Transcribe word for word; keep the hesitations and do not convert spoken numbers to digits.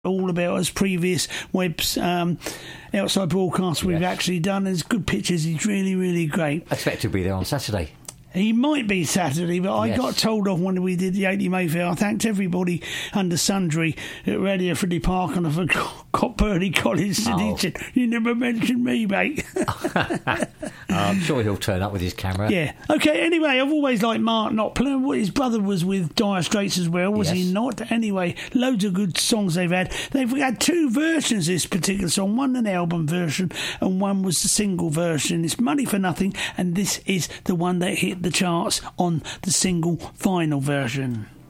all about his previous webs um, outside broadcasts we've yes. actually done. There's good pictures. He's really, really great. I expect to be there on Saturday. He might be Saturday, but I yes. got told off when we did the eighty Mayfair. I thanked everybody under sundry at Radio Freddie Park, and I forgot Bernie Collins. And oh. he said, "You never mentioned me, mate." uh, I'm sure he'll turn up with his camera. Yeah. Okay, anyway, I've always liked Mark Knopfler. His brother was with Dire Straits as well, was yes. he not? Anyway, loads of good songs they've had. They've had two versions of this particular song. One an album version, and one was the single version. It's Money for Nothing, and this is the one that hit the charts on the single vinyl version.